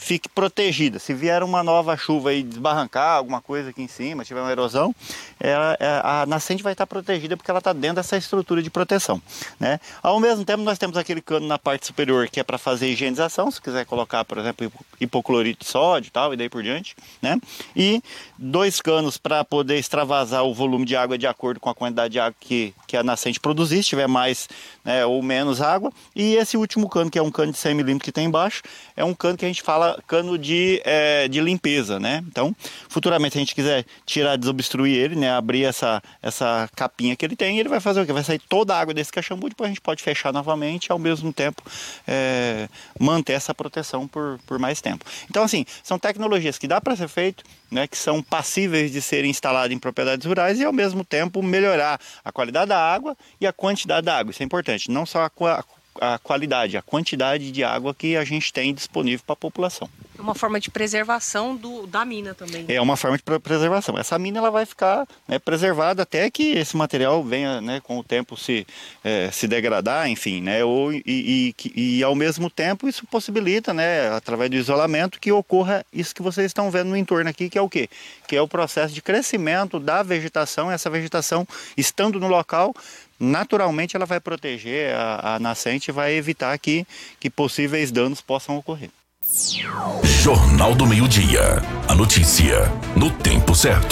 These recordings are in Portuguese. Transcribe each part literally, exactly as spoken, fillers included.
fique protegida. Se vier uma nova chuva e desbarrancar alguma coisa aqui em cima, tiver uma erosão, ela, a nascente vai estar protegida porque ela está dentro dessa estrutura de proteção, né? Ao mesmo tempo, nós temos aquele cano na parte superior que é para fazer higienização, se quiser colocar, por exemplo, hipoclorito de sódio e tal, e daí por diante, né? E dois canos para poder extravasar o volume de água de acordo com a quantidade de água que, que a nascente produzir, se tiver mais, né, ou menos água. E esse último cano, que é um cano de cem milímetros que tem embaixo, é um cano que a gente fala cano de, é, de limpeza, né? Então, futuramente, se a gente quiser tirar, desobstruir ele, né, abrir essa, essa capinha que ele tem, ele vai fazer o quê? Vai sair toda a água desse caxambu, depois a gente pode fechar novamente e, ao mesmo tempo, é, manter essa proteção por, por mais tempo. Então, assim, são tecnologias que dá para ser feito, né, que são passíveis de serem instaladas em propriedades rurais e, ao mesmo tempo, melhorar a qualidade da água e a quantidade da água. Isso é importante, não só a, a qualidade, a quantidade de água que a gente tem disponível para a população. É uma forma de preservação do, da mina também. É uma forma de preservação. Essa mina ela vai ficar, né, preservada até que esse material venha, né, com o tempo se, é, se degradar, enfim, né, ou, e, e, e ao mesmo tempo isso possibilita, né, através do isolamento, que ocorra isso que vocês estão vendo no entorno aqui, que é o quê? Que é o processo de crescimento da vegetação. Essa vegetação, estando no local, naturalmente ela vai proteger a, a nascente e vai evitar que, que possíveis danos possam ocorrer. Jornal do Meio-Dia. A notícia no tempo certo.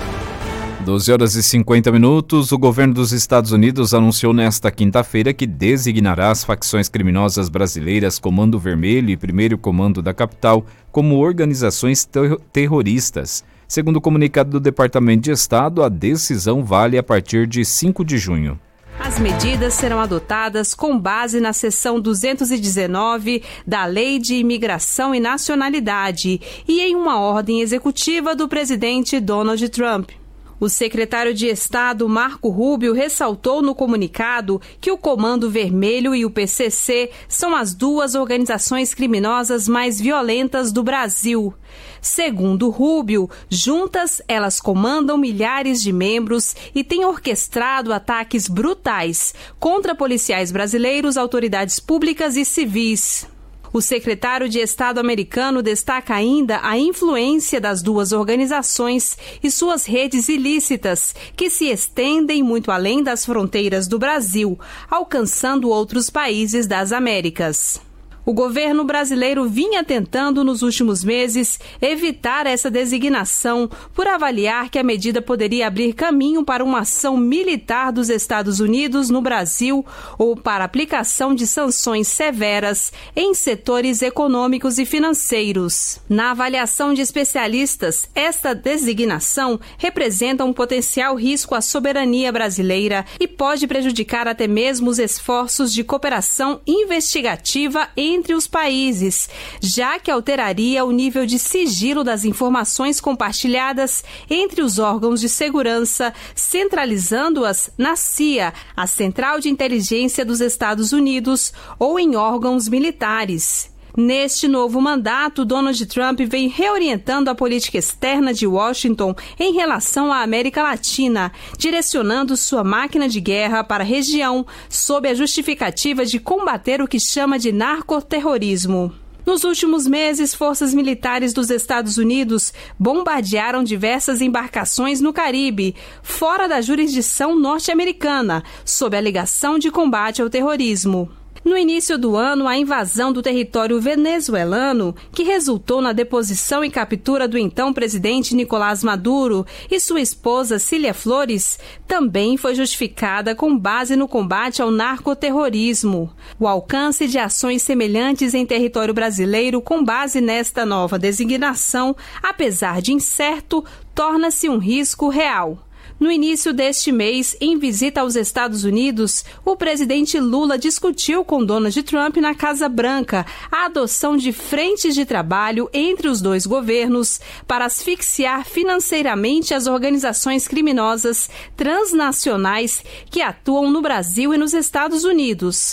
doze horas e cinquenta minutos. O governo dos Estados Unidos anunciou nesta quinta-feira que designará as facções criminosas brasileiras Comando Vermelho e Primeiro Comando da Capital como organizações ter- terroristas. Segundo o comunicado do Departamento de Estado, a decisão vale a partir de cinco de junho. As medidas serão adotadas com base na seção duzentos e dezenove da Lei de Imigração e Nacionalidade e em uma ordem executiva do presidente Donald Trump. O secretário de Estado, Marco Rubio, ressaltou no comunicado que o Comando Vermelho e o P C C são as duas organizações criminosas mais violentas do Brasil. Segundo Rubio, juntas elas comandam milhares de membros e têm orquestrado ataques brutais contra policiais brasileiros, autoridades públicas e civis. O secretário de Estado americano destaca ainda a influência das duas organizações e suas redes ilícitas, que se estendem muito além das fronteiras do Brasil, alcançando outros países das Américas. O governo brasileiro vinha tentando, nos últimos meses, evitar essa designação por avaliar que a medida poderia abrir caminho para uma ação militar dos Estados Unidos no Brasil ou para aplicação de sanções severas em setores econômicos e financeiros. Na avaliação de especialistas, esta designação representa um potencial risco à soberania brasileira e pode prejudicar até mesmo os esforços de cooperação investigativa entre entre os países, já que alteraria o nível de sigilo das informações compartilhadas entre os órgãos de segurança, centralizando-as na C I A, a Central de Inteligência dos Estados Unidos, ou em órgãos militares. Neste novo mandato, Donald Trump vem reorientando a política externa de Washington em relação à América Latina, direcionando sua máquina de guerra para a região, sob a justificativa de combater o que chama de narcoterrorismo. Nos últimos meses, forças militares dos Estados Unidos bombardearam diversas embarcações no Caribe, fora da jurisdição norte-americana, sob a alegação de combate ao terrorismo. No início do ano, a invasão do território venezuelano, que resultou na deposição e captura do então presidente Nicolás Maduro e sua esposa Cília Flores, também foi justificada com base no combate ao narcoterrorismo. O alcance de ações semelhantes em território brasileiro com base nesta nova designação, apesar de incerto, torna-se um risco real. No início deste mês, em visita aos Estados Unidos, o presidente Lula discutiu com Donald Trump na Casa Branca a adoção de frentes de trabalho entre os dois governos para asfixiar financeiramente as organizações criminosas transnacionais que atuam no Brasil e nos Estados Unidos.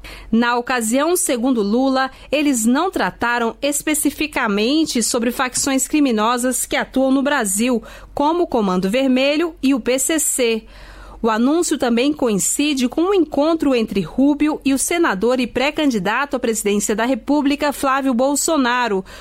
Na ocasião, segundo Lula, eles não trataram especificamente sobre facções criminosas que atuam no Brasil, como o Comando Vermelho e o P C C. O anúncio também coincide com um encontro entre Rubio e o senador e pré-candidato à presidência da República, Flávio Bolsonaro,